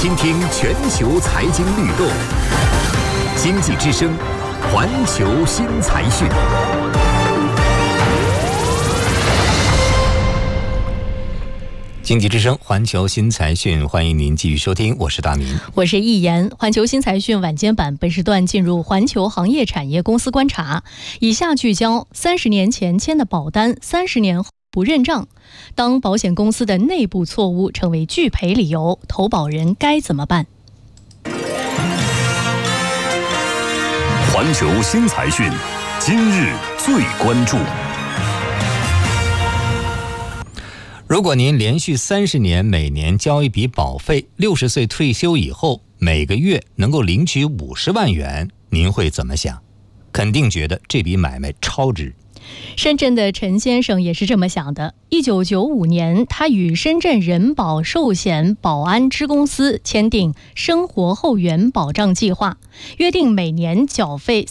倾听全球财经律动，经济之声，环球新财讯。经济之声，环球新财讯，欢迎您继续收听，我是大明， 我是易言。环球新财讯晚间版本时段进入环球行业产业公司观察，以下聚焦30年前签的保单，30年后不认账。当保险公司的内部错误成为拒赔理由，投保人该怎么办？ 环球新财讯，今日最关注。如果您连续30年每年交一笔保费，60岁退休以后每个月能够领取50万元，您会怎么想？肯定觉得这笔买卖超值。 深圳的陈先生也是这么想的。1995年，他与深圳人保寿险保安支公司签订生活后援保障计划，约定每年缴费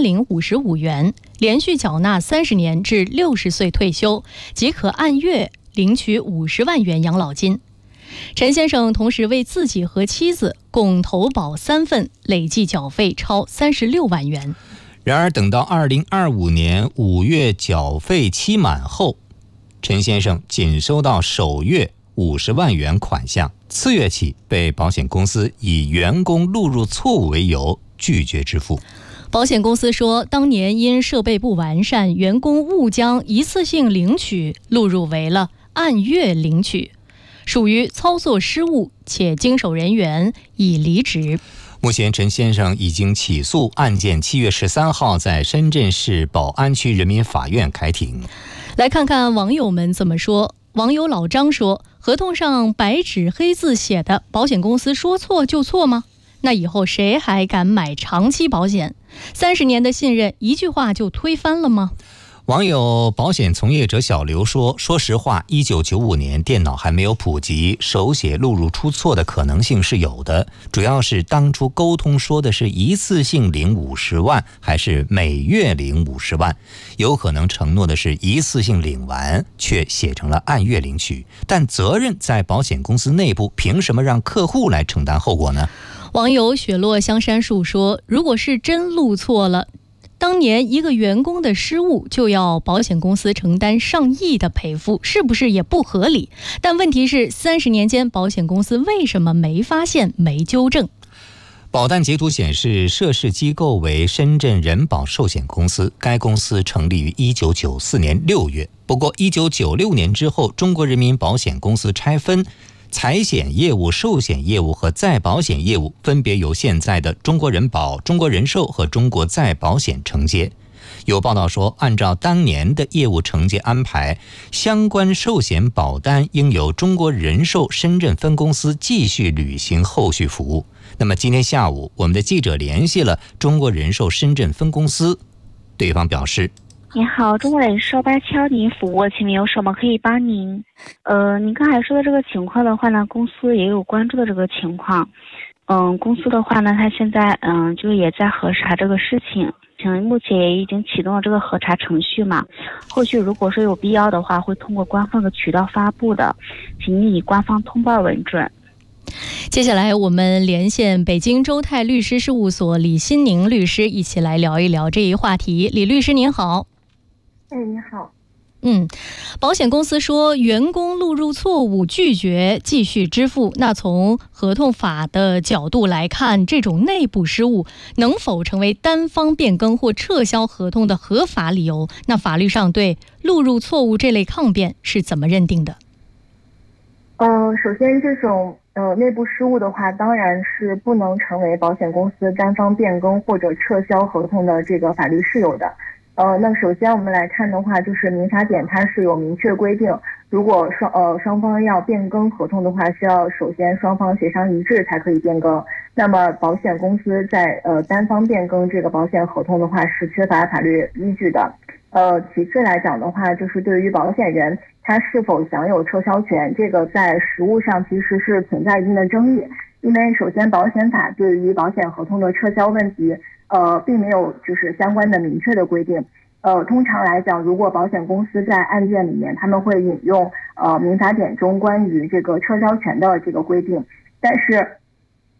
4055元，连续缴纳30年至60岁退休，即可按月领取50万元养老金。陈先生同时为自己和妻子共投保3份，累计缴费超36万元。 然而等到2025年5月缴费期满后，陈先生仅收到首月50万元款项，次月起被保险公司以员工录入错误为由拒绝支付。 保险公司说，当年因设备不完善，员工误将一次性领取录入为了按月领取，属于操作失误，且经手人员已离职。 目前陈先生已经起诉，案件7月13号在深圳市宝安区人民法院开庭。 来看看网友们怎么说。网友老张说，合同上白纸黑字写的，保险公司说错就错吗？那以后谁还敢买长期保险？30年的信任，一句话就推翻了吗？ 网友保险从业者小刘说，说实话，1995年电脑还没有普及，手写录入出错的可能性是有的，主要是当初沟通说的是一次性领50万还是每月领50万，有可能承诺的是一次性领完，却写成了按月领取，但责任在保险公司内部，凭什么让客户来承担后果呢？ 网友雪落香山树说，如果是真录错了，当年一个员工的失误就要保险公司承担上亿的赔付，是不是也不合理？但问题是30年间保险公司为什么没发现、没纠正？ 保单截图显示，涉事机构为深圳人保寿险公司，该公司成立于1994年6月。不过1996年之后，中国人民保险公司拆分财险业务、寿险业务和再保险业务，分别由现在的中国人保、中国人寿和中国再保险承接。有报道说，按照当年的业务承接安排，相关寿险保单应由中国人寿深圳分公司继续履行后续服务。那么今天下午，我们的记者联系了中国人寿深圳分公司，对方表示， 你好，中国人寿8敲您服务，请问有什么可以帮您？您刚才说的这个情况的话呢，公司也有关注的这个情况。公司的话呢，它现在就也在核查这个事情，目前也已经启动了这个核查程序嘛。后续如果说有必要的话，会通过官方的渠道发布的，请您以官方通报为准。 接下来我们连线北京周泰律师事务所李新宁律师，一起来聊一聊这一话题。李律师您好。 你好。 保险公司说员工录入错误，拒绝继续支付。那从合同法的角度来看，这种内部失误能否成为单方变更或撤销合同的合法理由？那法律上对录入错误这类抗辩是怎么认定的？ 首先这种内部失误的话，当然是不能成为保险公司单方变更或者撤销合同的这个法律事由的。那首先我们来看的话，就是民法典它是有明确规定，如果双方要变更合同的话，需要首先双方协商一致才可以变更。那么保险公司在单方变更这个保险合同的话，是缺乏法律依据的。其次来讲的话，就是对于保险人他是否享有撤销权，这个在实务上其实是存在一定的争议。因为首先保险法对于保险合同的撤销问题并没有就是相关的明确的规定。通常来讲，如果保险公司在案件里面，他们会引用民法典中关于这个撤销权的这个规定，但是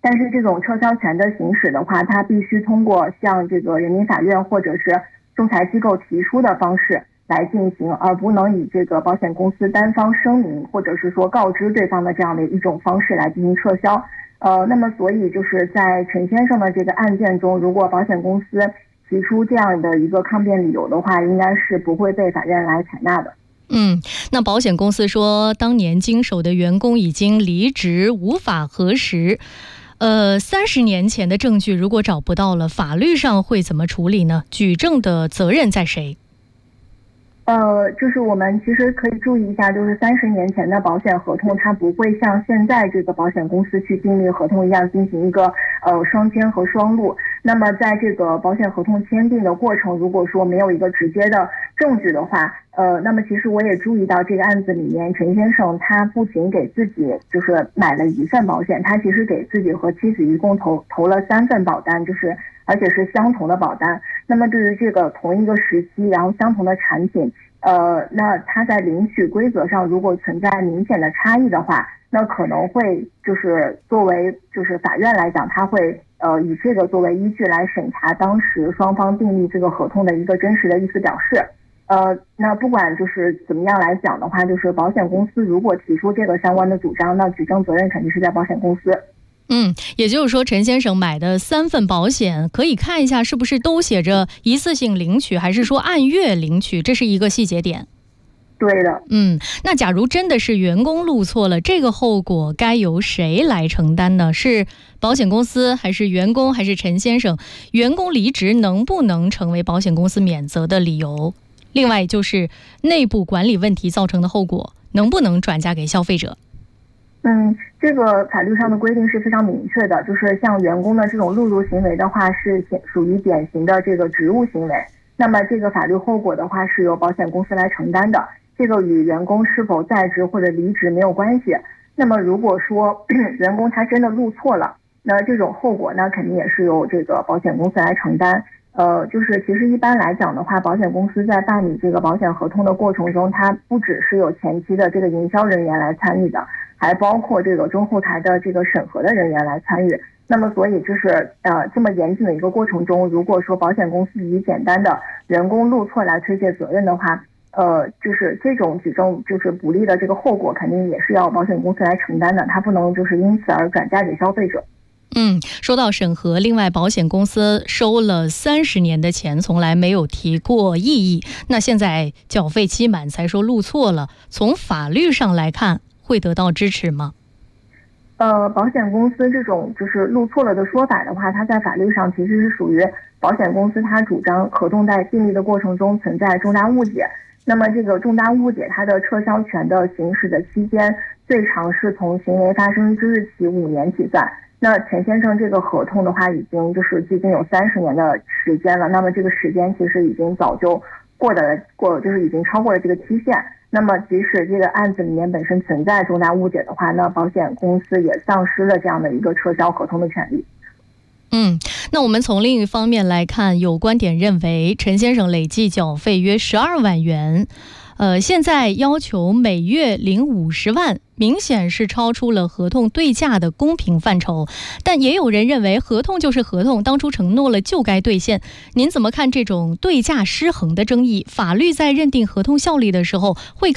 但是这种撤销权的行使的话，它必须通过向这个人民法院或者是仲裁机构提出的方式来进行，而不能以这个保险公司单方声明或者是说告知对方的这样的一种方式来进行撤销。那么所以就是在陈先生的这个案件中，如果保险公司提出这样的一个抗辩理由的话，应该是不会被法院来采纳的。 那保险公司说当年经手的员工已经离职，无法核实。30年前的证据如果找不到了，法律上会怎么处理呢？举证的责任在谁？ 就是我们其实可以注意一下，就是30年前的保险合同，它不会像现在这个保险公司去订立合同一样进行一个双签和双录。那么在这个保险合同签订的过程，如果说没有一个直接的证据的话，那么其实我也注意到这个案子里面，陈先生他不仅给自己就是买了1份保险，他其实给自己和妻子一共投了3份保单，就是而且是相同的保单。那么对于这个同一个时期，然后相同的产品，那他在领取规则上如果存在明显的差异的话，那可能会就是作为就是法院来讲，他会以这个作为依据来审查当时双方订立这个合同的一个真实的意思表示。那不管就是怎么样来讲的话，就是保险公司如果提出这个相关的主张，那举证责任肯定是在保险公司。 也就是说陈先生买的3份保险可以看一下是不是都写着一次性领取，还是说按月领取，这是一个细节点。 对的。 那假如真的是员工录错了，这个后果该由谁来承担呢？是保险公司还是员工还是陈先生？员工离职能不能成为保险公司免责的理由？另外就是内部管理问题造成的后果能不能转嫁给消费者？ 这个法律上的规定是非常明确的，就是像员工的这种录入行为的话，是属于典型的这个职务行为。那么这个法律后果的话，是由保险公司来承担的，这个与员工是否在职或者离职没有关系。那么如果说员工他真的录错了，那这种后果呢，肯定也是由这个保险公司来承担。就是其实一般来讲的话，保险公司在办理这个保险合同的过程中，它不只是有前期的这个营销人员来参与的，还包括这个中后台的这个审核的人员来参与。那么所以就是这么严谨的一个过程中，如果说保险公司以简单的员工录错来推卸责任的话，就是这种举证就是不利的这个后果，肯定也是要保险公司来承担的，它不能就是因此而转嫁给消费者。 说到审核，另外保险公司收了30年的钱，从来没有提过异议，那现在缴费期满才说录错了，从法律上来看会得到支持吗？ 保险公司这种就是录错了的说法的话，它在法律上其实是属于保险公司它主张合同在订立的过程中存在重大误解。那么这个重大误解它的撤销权的行使的期间，最长是从行为发生之日起5年起算。那陈先生这个合同的话，已经就是距今有30年的时间了，那么这个时间其实已经早就就是已经超过了这个期限。那么即使这个案子里面本身存在重大误解的话，那保险公司也丧失了这样的一个撤销合同的权利。 那我们从另一方面来看，有观点认为陈先生累计缴费约12万元，现在要求每月领50万，明显是超出了合同对价的公平范畴。但也有人认为合同就是合同，当初承诺了就该兑现。您怎么看这种对价失衡的争议？法律在认定合同效力的时候会